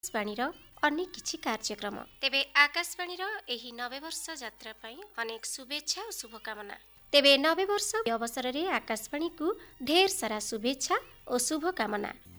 आकाशवाणीर अनेक किछि कार्यक्रम तेबे आकाशवाणीर एही नवे वर्ष यात्रा पई अनेक शुभेच्छा और शुभकामना। तेबे नवे वर्ष अवसर रे आकाशवाणी को ढेर सारा शुभेच्छा और शुभकामना।